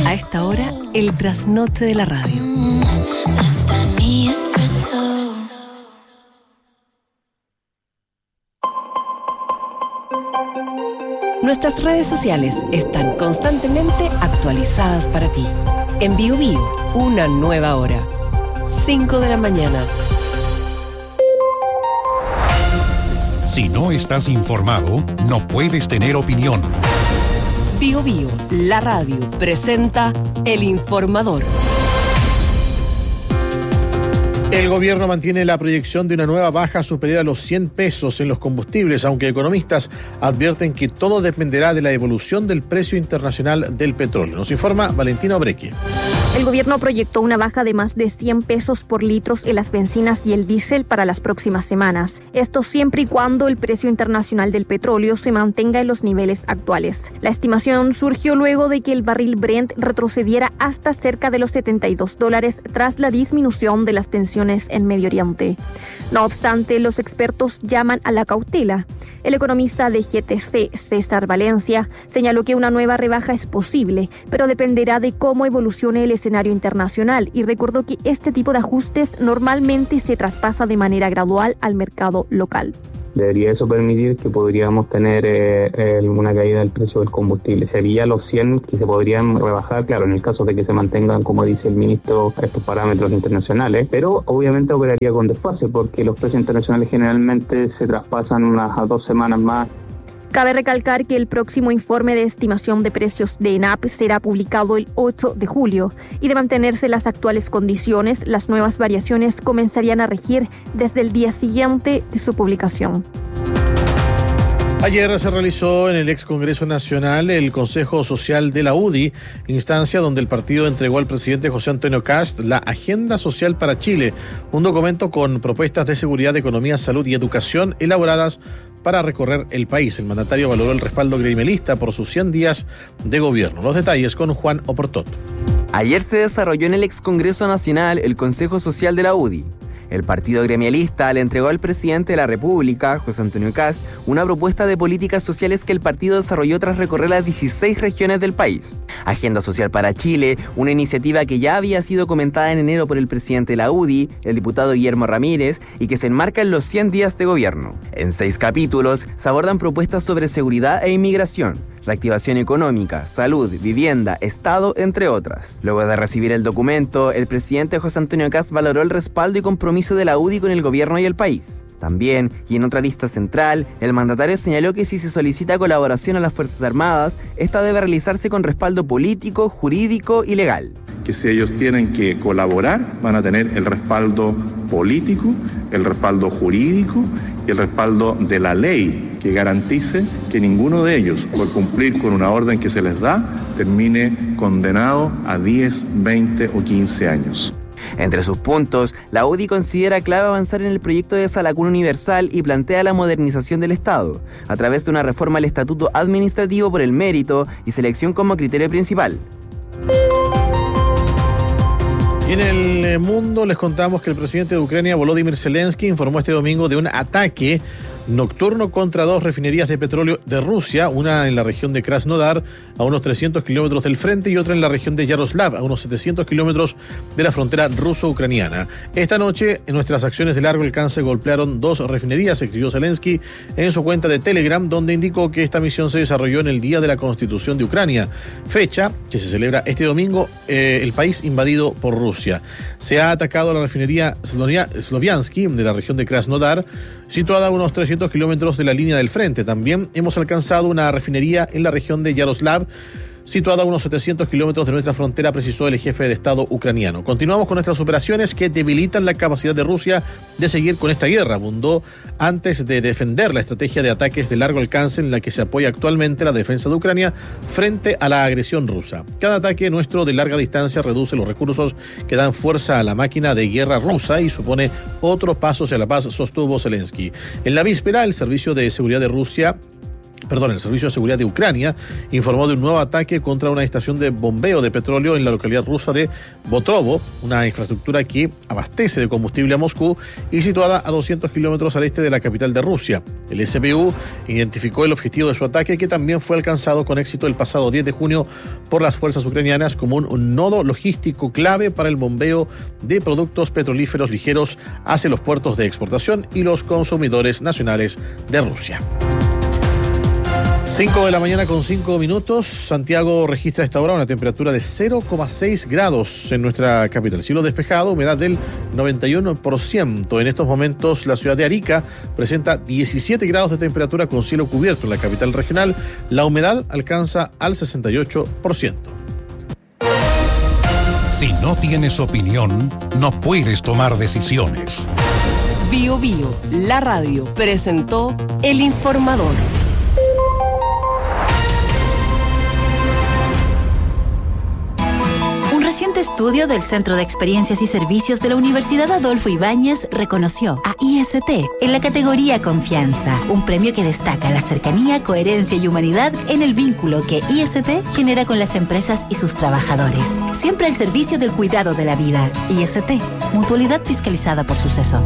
A esta hora, el trasnoche de la radio. Nuestras redes sociales están constantemente actualizadas para ti. En BioBio, una nueva hora. 5 de la mañana. Si no estás informado, no puedes tener opinión. BioBio, la radio, presenta El Informador. El gobierno mantiene la proyección de una nueva baja superior a los 100 pesos en los combustibles, aunque economistas advierten que todo dependerá de la evolución del precio internacional del petróleo. Nos informa Valentina Obreque. El gobierno proyectó una baja de más de 100 pesos por litro en las bencinas y el diésel para las próximas semanas. Esto siempre y cuando el precio internacional del petróleo se mantenga en los niveles actuales. La estimación surgió luego de que el barril Brent retrocediera hasta cerca de los $72 tras la disminución de las tensiones en Medio Oriente. No obstante, los expertos llaman a la cautela. El economista de GTC, César Valencia, señaló que una nueva rebaja es posible, pero dependerá de cómo evolucione el escenario internacional y recordó que este tipo de ajustes normalmente se traspasa de manera gradual al mercado local. Debería eso permitir que podríamos tener una caída del precio del combustible. Sería los 100 que se podrían rebajar, claro, en el caso de que se mantengan, como dice el ministro, estos parámetros internacionales, pero obviamente operaría con desfase porque los precios internacionales generalmente se traspasan unas 2 semanas más. Cabe recalcar que el próximo informe de estimación de precios de ENAP será publicado el 8 de julio y de mantenerse las actuales condiciones, las nuevas variaciones comenzarían a regir desde el día siguiente de su publicación. Ayer se realizó en el ex Congreso Nacional el Consejo Social de la UDI, instancia donde el partido entregó al presidente José Antonio Kast la Agenda Social para Chile, un documento con propuestas de seguridad, economía, salud y educación elaboradas para recorrer el país. El mandatario valoró el respaldo gremialista por sus 100 días de gobierno. Los detalles con Juan Oportot. Ayer se desarrolló en el ex Congreso Nacional el Consejo Social de la UDI. El partido gremialista le entregó al presidente de la República, José Antonio Kast, una propuesta de políticas sociales que el partido desarrolló tras recorrer las 16 regiones del país. Agenda Social para Chile, una iniciativa que ya había sido comentada en enero por el presidente de la UDI, el diputado Guillermo Ramírez, y que se enmarca en los 100 días de gobierno. En 6 capítulos se abordan propuestas sobre seguridad e inmigración, reactivación económica, salud, vivienda, Estado, entre otras. Luego de recibir el documento, el presidente José Antonio Kast valoró el respaldo y compromiso de la UDI con el gobierno y el país. También, y en otra lista central, el mandatario señaló que si se solicita colaboración a las Fuerzas Armadas, esta debe realizarse con respaldo político, jurídico y legal. Que si ellos tienen que colaborar, van a tener el respaldo político, el respaldo jurídico y el respaldo de la ley que garantice que ninguno de ellos, por cumplir con una orden que se les da, termine condenado a 10, 20 o 15 años. Entre sus puntos, la UDI considera clave avanzar en el proyecto de Salacún Universal y plantea la modernización del Estado, a través de una reforma al Estatuto Administrativo por el mérito y selección como criterio principal. Y en el mundo les contamos que el presidente de Ucrania, Volodymyr Zelensky, informó este domingo de un ataque nocturno contra 2 refinerías de petróleo de Rusia, una en la región de Krasnodar, a unos 300 kilómetros del frente, y otra en la región de Yaroslav, a unos 700 kilómetros de la frontera ruso-ucraniana. Esta noche, en nuestras acciones de largo alcance golpearon 2 refinerías, escribió Zelensky en su cuenta de Telegram, donde indicó que esta misión se desarrolló en el Día de la Constitución de Ucrania, fecha que se celebra este domingo, el país invadido por Rusia. Se ha atacado la refinería Sloviansky de la región de Krasnodar, situada a unos 300 kilómetros de la línea del frente. También hemos alcanzado una refinería en la región de Yaroslav, situada a unos 700 kilómetros de nuestra frontera, precisó el jefe de Estado ucraniano. Continuamos con nuestras operaciones que debilitan la capacidad de Rusia de seguir con esta guerra, abundó antes de defender la estrategia de ataques de largo alcance en la que se apoya actualmente la defensa de Ucrania frente a la agresión rusa. Cada ataque nuestro de larga distancia reduce los recursos que dan fuerza a la máquina de guerra rusa y supone otro paso hacia la paz, sostuvo Zelensky. En la víspera, el Servicio de Seguridad de Rusia El Servicio de Seguridad de Ucrania informó de un nuevo ataque contra una estación de bombeo de petróleo en la localidad rusa de Botrovo, una infraestructura que abastece de combustible a Moscú y situada a 200 kilómetros al este de la capital de Rusia. El SBU identificó el objetivo de su ataque, que también fue alcanzado con éxito el pasado 10 de junio por las fuerzas ucranianas como un nodo logístico clave para el bombeo de productos petrolíferos ligeros hacia los puertos de exportación y los consumidores nacionales de Rusia. 5 de la mañana con 5 minutos. Santiago registra a esta hora una temperatura de 0,6 grados en nuestra capital. Cielo despejado, humedad del 91%. En estos momentos la ciudad de Arica presenta 17 grados de temperatura con cielo cubierto. En la capital regional la humedad alcanza al 68%. Si no tienes opinión, no puedes tomar decisiones. Bio Bio, la radio, presentó El Informador. Un reciente estudio del Centro de Experiencias y Servicios de la Universidad Adolfo Ibáñez reconoció a IST en la categoría Confianza, un premio que destaca la cercanía, coherencia y humanidad en el vínculo que IST genera con las empresas y sus trabajadores. Siempre al servicio del cuidado de la vida. IST, mutualidad fiscalizada por Suceso.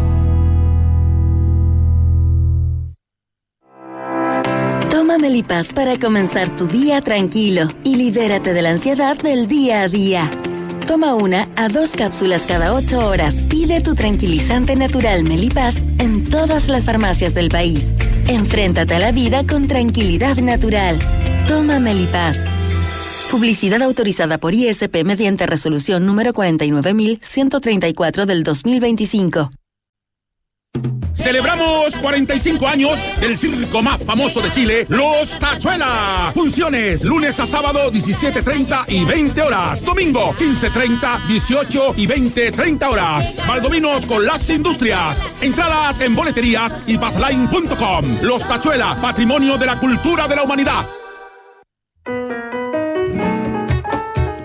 Toma Melipaz para comenzar tu día tranquilo y libérate de la ansiedad del día a día. Toma 1 a 2 cápsulas cada 8 horas. Pide tu tranquilizante natural Melipaz en todas las farmacias del país. Enfréntate a la vida con tranquilidad natural. Toma Melipaz. Publicidad autorizada por ISP mediante resolución número 49.134 del 2025. Celebramos 45 años del circo más famoso de Chile, Los Tachuela. Funciones lunes a sábado 17:30 y 20 horas. Domingo 15:30, 18 y 20:30 horas. Valdominos con las industrias. Entradas en boleterías y passline.com. Los Tachuela, patrimonio de la cultura de la humanidad.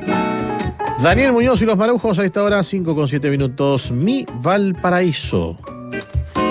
Daniel Muñoz y los Marujos a esta hora, 5:07 minutos. Mi Valparaíso.